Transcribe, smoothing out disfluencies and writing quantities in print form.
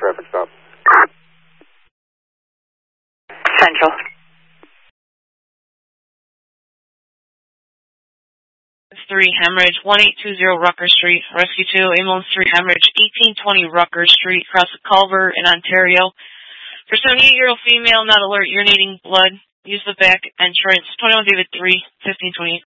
traffic stop. Central. 3 hemorrhage, 1820 Rutgers Street. Rescue 2, ambulance 3 hemorrhage, 1820 Rutgers Street, across the culvert in Ontario. For 78-year-old female, not alert, urinating blood. Use the back entrance. 21 David 3, 1528.